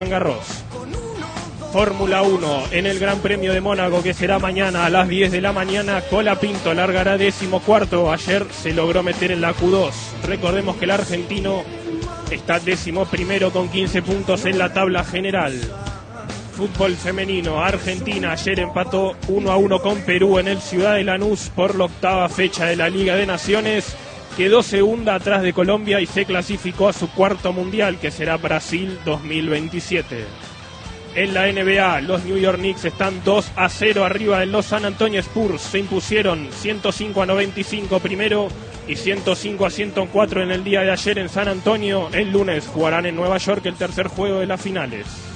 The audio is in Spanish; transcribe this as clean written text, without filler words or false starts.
Garros. Fórmula 1 en el Gran Premio de Mónaco, que será mañana a las 10 de la mañana. Colapinto largará 14º. Ayer se logró meter en la Q2. Recordemos que el argentino está 11º con 15 puntos en la tabla general. Fútbol femenino. Argentina ayer empató 1-1 con Perú en el Ciudad de Lanús por la 8ª fecha de la Liga de Naciones. Quedó segunda atrás de Colombia y se clasificó a su cuarto mundial, que será Brasil 2027. En la NBA, los New York Knicks están 2-0 arriba de los San Antonio Spurs. Se impusieron 105-95 primero y 105-104 en el día de ayer en San Antonio. El lunes jugarán en Nueva York el tercer juego de las finales.